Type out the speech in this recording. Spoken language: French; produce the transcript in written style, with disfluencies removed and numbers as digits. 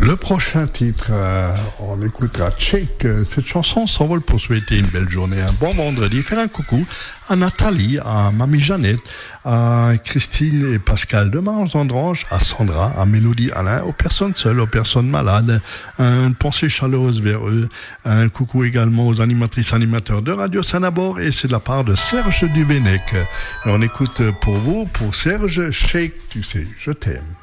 Le prochain titre, on écoutera Shake. Cette chanson s'envole pour souhaiter une belle journée, un bon vendredi, faire un coucou à Nathalie, à Mamie Jeannette, à Christine et Pascal de Marge-Andrange, à Sandra, à Mélodie Alain, aux personnes seules, aux personnes malades, une pensée chaleureuse vers eux, un coucou également aux animatrices animateurs de Radio Sanabor, et c'est de la part de Serge Duvenec. Et on écoute pour vous, pour Serge, Shake, tu sais, je t'aime.